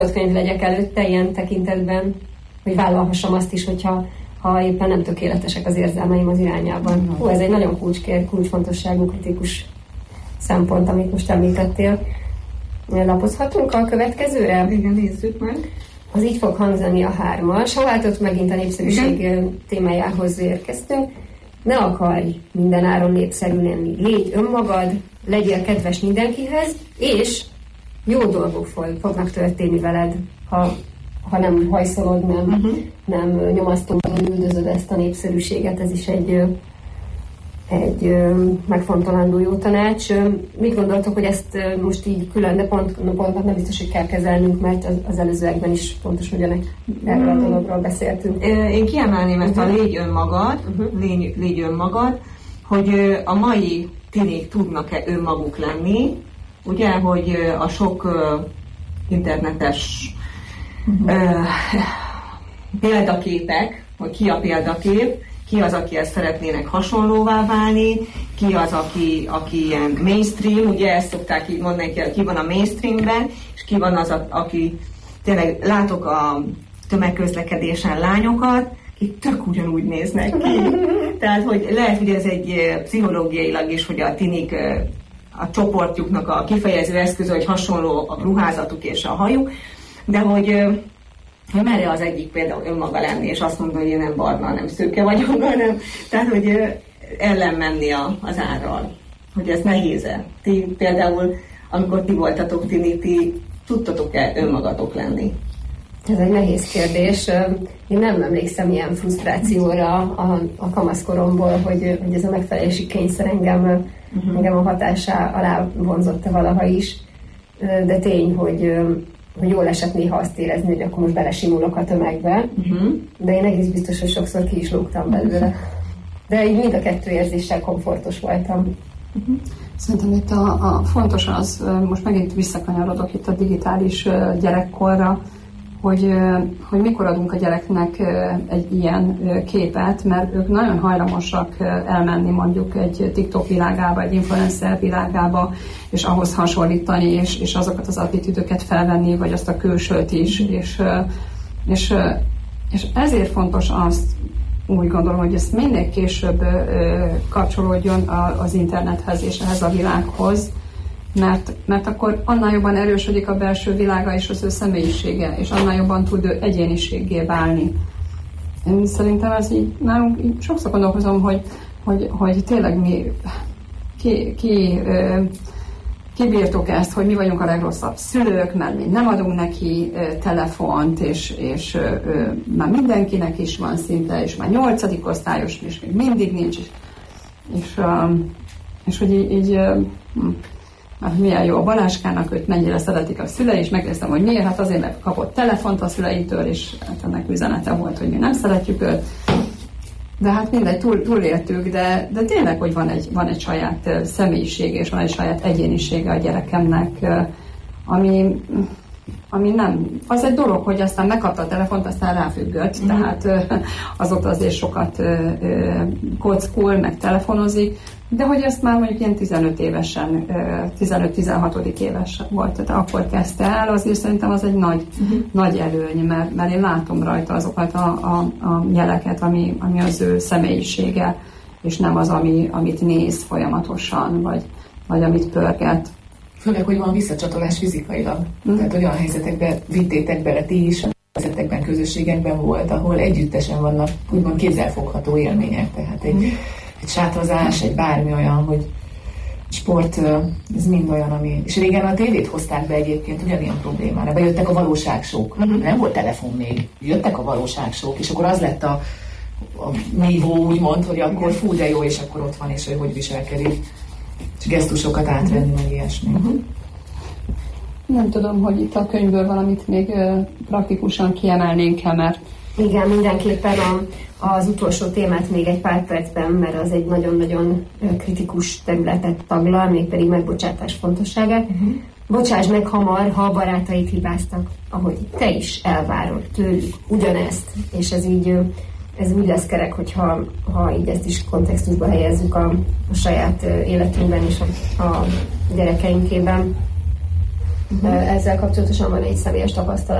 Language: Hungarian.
könyv legyek előtte ilyen tekintetben, hogy vállalhassam azt is, ha éppen nem tökéletesek az érzelmeim az irányában. Ez egy nagyon kulcsfontosságú kritikus szempont, amit most említettél. Lapozhatunk a következőre? Igen, nézzük meg. Az így fog hangzani a 3-as. Ha váltott megint a népszerűség témájához érkeztünk. Ne akarj minden áron népszerű lenni. Légy önmagad, legyél kedves mindenkihez, és jó dolgok fognak történni veled, ha nem hajszolod, nem nyomasztóan üldözöd ezt a népszerűséget. Ez is egy megfontolandó jó tanács. Mit gondoltok, hogy ezt most így külön, de pontnak nem biztos, hogy kell kezelnünk, mert az előzőekben is pontosan erről a dologról beszéltünk. Én kiemelném ezt a légy önmagad, légy önmagad, hogy a mai tinék tudnak-e önmaguk lenni, ugye, hogy a sok internetes példaképek, hogy ki a példakép, ki az, aki ezt szeretnének hasonlóvá válni, ki az, aki ilyen mainstream, ugye ezt szokták így mondani, ki van a mainstreamben, és ki van az, aki tényleg látok a tömegközlekedésen lányokat, akik tök ugyanúgy néznek ki. Tehát, hogy lehet, hogy ez egy pszichológiailag is, hogy a tinik a csoportjuknak a kifejező eszköze, hogy hasonló a ruházatuk és a hajuk, de hogy merre az egyik például önmaga lenni, és azt mondani, hogy én nem barna, nem szőke vagyok, hanem, tehát, hogy ellen menni az árral, hogy ez nehéz-e. Ti például, amikor ti voltatok ti tudtatok-e önmagatok lenni? Ez egy nehéz kérdés. Én nem emlékszem ilyen frusztrációra a kamaszkoromból, hogy ez a megfelelési kényszer engem a hatásá alá vonzotta valaha is. De tény, hogy jól esett néha azt érezni, hogy akkor most belesimulok a tömegbe. De én egész biztos, hogy sokszor ki is lógtam belőle. De így mind a kettő érzéssel komfortos voltam. Szerintem itt a fontos az, most megint visszakanyarodok itt a digitális gyerekkorra, hogy mikor adunk a gyereknek egy ilyen képet, mert ők nagyon hajlamosak elmenni mondjuk egy TikTok világába, egy influencer világába, és ahhoz hasonlítani, és azokat az attitűdöket felvenni, vagy azt a külsőt is. És ezért fontos azt, úgy gondolom, hogy ez minél később kapcsolódjon az internethez és ehhez a világhoz, mert akkor annál jobban erősödik a belső világa és az ő személyisége, és annál jobban tud ő egyéniséggé válni. Én szerintem ez így nálunk így sokszor gondolkozom, hogy tényleg mi kibírtuk ezt, hogy mi vagyunk a legrosszabb szülők, mert mi nem adunk neki telefont, és már mindenkinek is van szinte, és már 8. osztályos, és még mindig nincs. És hogy így milyen jó a Balázskának, őt mennyire szeretik a szülei, és megnéztem, hogy miért, hát azért, mert kapott telefont a szüleitől, és hát ennek üzenete volt, hogy mi nem szeretjük őt. De hát mindegy, túléltük, de tényleg, hogy van egy saját személyiség, és van egy saját egyénisége a gyerekemnek, ami nem, az egy dolog, hogy aztán megkapta a telefont, aztán ráfüggött, tehát azóta azért sokat kockul, meg telefonozik, de hogy ezt már mondjuk ilyen 15 évesen, 15-16 éves volt, tehát akkor kezdte el, azért szerintem az egy nagy előny, mert én látom rajta azokat a jeleket, ami az ő személyisége, és nem az, amit néz folyamatosan, vagy amit pörget. Főleg, hogy van visszacsatolás fizikailag. Tehát olyan helyzetekbe vittétek bele ti is, helyzetekben, közösségekben volt, ahol együttesen vannak úgymond kézzelfogható élmények. Tehát egy sátrazás, egy bármi olyan, hogy sport, ez mind olyan, ami... És régen a tévét hozták be egyébként ugyanilyen problémára. Bejöttek a valóságsók. Nem volt telefon még. Jöttek a valóságsók, és akkor az lett a nívó, úgymond, hogy akkor fú, de jó, és akkor ott van, és hogy viselkedik. És gesztusokat átvenni, meg ilyesmi. Nem tudom, hogy itt a könyvből valamit még praktikusan kiemelnénk-e, mert... Igen, mindenképpen az utolsó témát még egy pár percben, mert az egy nagyon-nagyon kritikus területet taglal, mégpedig megbocsátás fontosságát. Bocsáss meg hamar, ha a barátaid hibáztak, ahogy te is elvárod tőlük ugyanezt, és ez úgy lesz kerek, hogyha így ezt is kontextusba helyezzük a saját életünkben és a gyerekeinkében. Ezzel kapcsolatosan van egy személyes tapasztalat